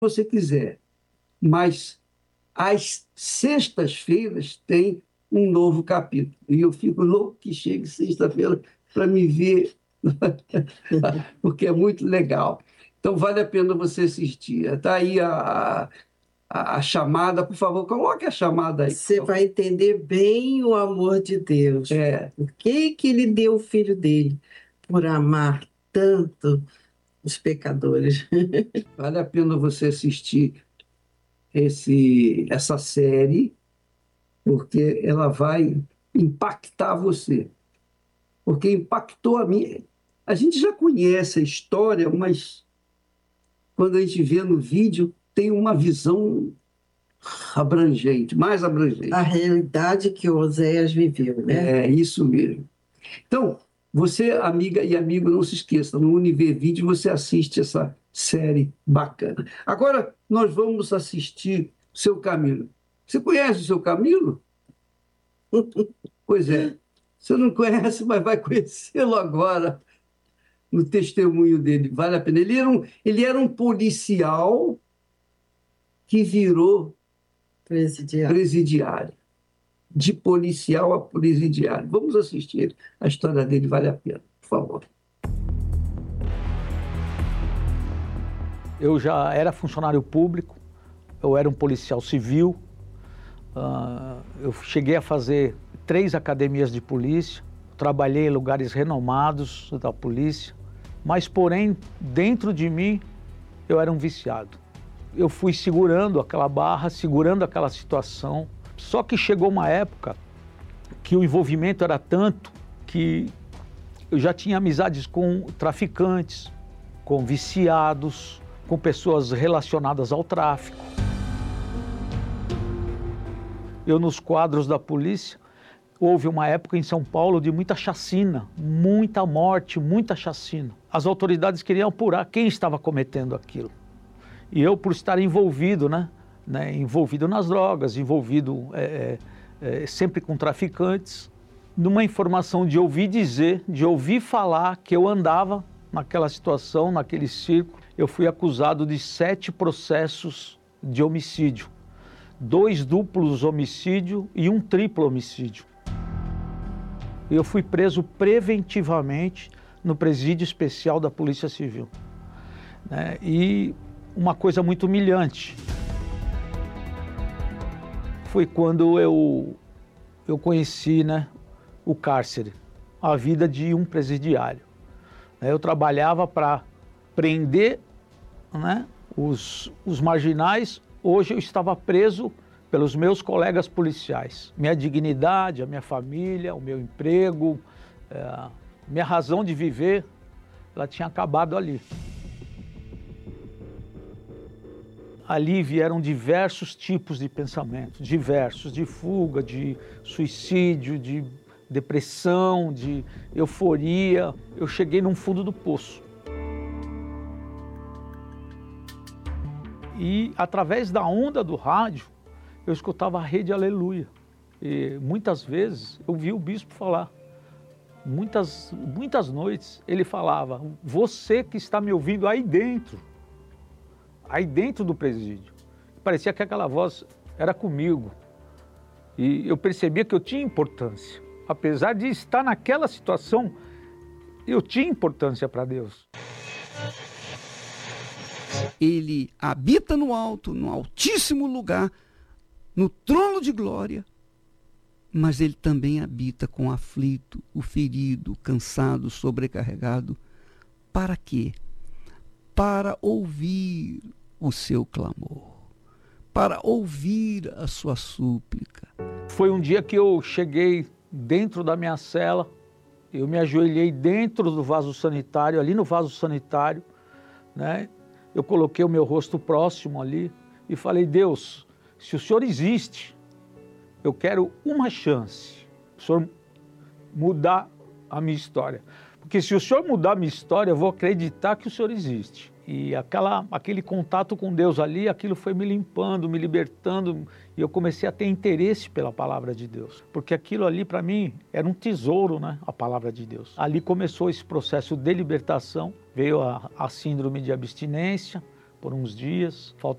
você quiser, mas às sextas-feiras tem um novo capítulo. E eu fico louco que chegue sexta-feira para me ver, porque é muito legal. Então, vale a pena você assistir. Está aí a chamada, por favor, coloque a chamada aí. Você vai entender bem o amor de Deus. É, Por que ele deu o filho dele? Por amar tanto os pecadores. vale a pena você assistir essa série, porque ela vai impactar você. Porque impactou a mim. A gente já conhece a história, mas quando a gente vê no vídeo, tem uma visão abrangente, mais A abrangente. realidade que Oséias viveu, né? É isso mesmo. Então, você, amiga e amigo, não se esqueça, no Univer Vídeo você assiste essa série bacana. Agora, nós vamos assistir Seu Camilo. Você conhece o Seu Camilo? Pois é, você não conhece, mas vai conhecê-lo agora, no testemunho dele. Vale a pena. Ele era um policial que virou Presidiário. presidiário. De policial a presidiário. Vamos assistir. A história dele vale a pena, por favor. Eu já era funcionário público, eu era um policial civil, eu cheguei a fazer 3 academias de polícia, trabalhei em lugares renomados da polícia, mas porém, dentro de mim, eu era um viciado. Eu fui segurando aquela barra, segurando aquela situação, só que chegou uma época que o envolvimento era tanto que eu já tinha amizades com traficantes, com viciados, com pessoas relacionadas ao tráfico. Eu, nos quadros da polícia, houve uma época em São Paulo de muita chacina, muita morte, muita chacina. As autoridades queriam apurar quem estava cometendo aquilo. E eu, por estar envolvido, envolvido nas drogas, envolvido sempre com traficantes, numa informação de ouvir dizer, de ouvir falar que eu andava naquela situação, naquele círculo, eu fui acusado de 7 processos de homicídio, 2 duplos homicídios e 1 triplo homicídio. Eu fui preso preventivamente no presídio especial da Polícia Civil. E uma coisa muito humilhante foi quando eu conheci, o cárcere, a vida de um presidiário. Eu trabalhava para prender, os marginais. Hoje eu estava preso pelos meus colegas policiais. Minha dignidade, a minha família, o meu emprego, minha razão de viver, ela tinha acabado ali. Ali vieram diversos tipos de pensamentos, diversos, de fuga, de suicídio, de depressão, de euforia. Eu cheguei num fundo do poço. E através da onda do rádio, eu escutava a Rede Aleluia. E muitas vezes eu vi o bispo falar. Muitas noites ele falava: você que está me ouvindo aí dentro do presídio. Parecia que aquela voz era comigo. E eu percebia que eu tinha importância. Apesar de estar naquela situação, eu tinha importância para Deus. Ele habita no alto, no altíssimo lugar, no trono de glória, mas ele também habita com o aflito, o ferido, o cansado, o sobrecarregado. Para quê? Para ouvir o seu clamor, para ouvir a sua súplica. Foi um dia que eu cheguei dentro da minha cela, eu me ajoelhei dentro do vaso sanitário, ali no vaso sanitário, eu coloquei o meu rosto próximo ali e falei: Deus, se o Senhor existe, eu quero uma chance, o Senhor mudar a minha história. Porque se o Senhor mudar a minha história, eu vou acreditar que o Senhor existe. E aquele contato com Deus ali, aquilo foi me limpando, me libertando, e eu comecei a ter interesse pela palavra de Deus. Porque aquilo ali, para mim, era um tesouro, a palavra de Deus. Ali começou esse processo de libertação, veio a síndrome de abstinência, por uns dias, falta